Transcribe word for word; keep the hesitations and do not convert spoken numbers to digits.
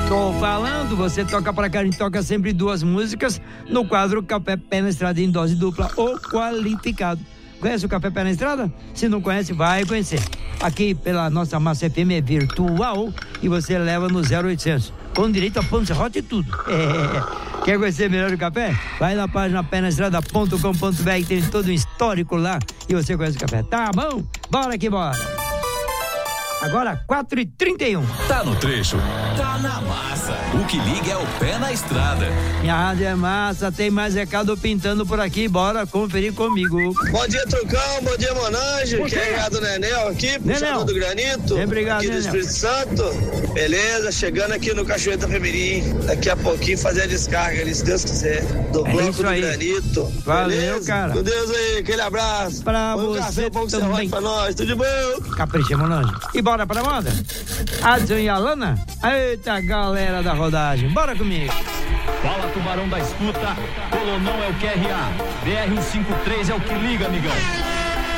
Tô falando, você toca pra cá, a gente toca sempre duas músicas no quadro Café Pé na Estrada em dose dupla ou qualificado. Conhece o Café Pé na Estrada? Se não conhece, vai conhecer. Aqui pela nossa Massa F M é virtual e você leva no zero oitocentos. Com direito a ponto serrote e tudo. É. Quer conhecer melhor o café? Vai na página pé na estrada ponto com ponto b r, tem todo um histórico lá e você conhece o café. Tá bom? Bora que bora. Agora quatro e trinta e um. Tá no trecho, tá na massa. O que liga é o pé na estrada. Minha rádio é massa, tem mais recado pintando por aqui, bora conferir comigo. Bom dia, Trucão, bom dia, Monange, que é Ricardo Nenel aqui, puxador do Granito, obrigado, aqui do Nenel. Espírito Santo. Beleza, chegando aqui no Cachoeira da Femirim, daqui a pouquinho fazer a descarga ali, se Deus quiser, do É bloco isso do aí. Granito. Valeu, Beleza? cara. Com Deus aí, aquele abraço. Pra Põe um você café, um pouco de também. serrote pra nós, tudo de bom? Capricha, Monange. E bora pra moda? Adson e Alana? Eita, galera da rodagem, bora comigo. Fala, Tubarão da escuta, Colonão é o Q R A, B R cento e cinquenta e três é o que liga, amigão.